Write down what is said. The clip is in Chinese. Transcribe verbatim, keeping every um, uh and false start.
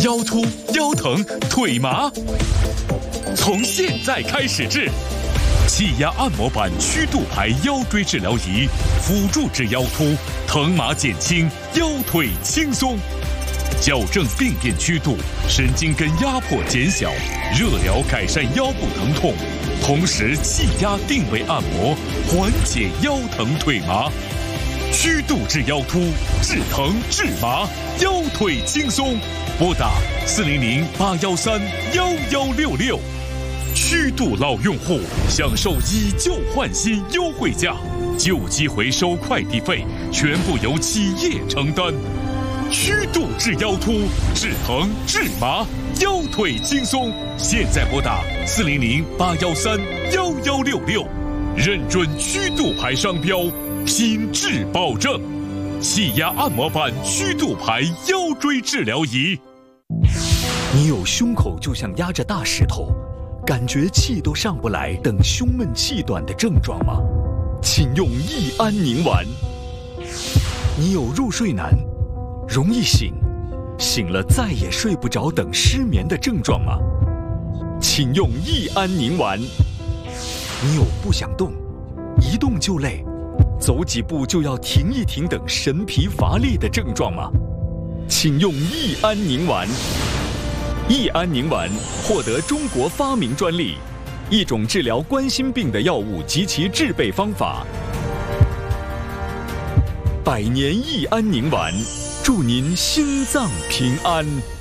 腰突、腰疼、腿麻，从现在开始治。气压按摩板曲度牌腰椎治疗仪，辅助治腰突，疼麻减轻，腰腿轻松，矫正病变曲度，神经根压迫减小，热疗改善腰部疼痛，同时气压定位按摩，缓解腰疼腿麻。曲度治腰突，治疼治麻，腰腿轻松。拨打四零零八幺三幺幺六六。曲度老用户享受以旧换新优惠价，旧机回收快递费全部由企业承担。曲度治腰突，治疼治麻，腰腿轻松。现在拨打四零零八幺三幺幺六六，认准曲度牌商标，品质保证。气压按摩板曲度牌腰椎治疗仪。 你有胸口就像压着大石头，感觉气都上不来等胸闷气短的症状吗？请用益安宁丸。你有入睡难、容易醒、醒了再也睡不着等失眠的症状吗？请用益安宁丸。你有不想动、一动就累、走几步就要停一停等神疲乏力的症状吗？请用益安宁丸。益安宁丸获得中国发明专利，一种治疗冠心病的药物及其制备方法。百年益安宁丸，祝您心脏平安。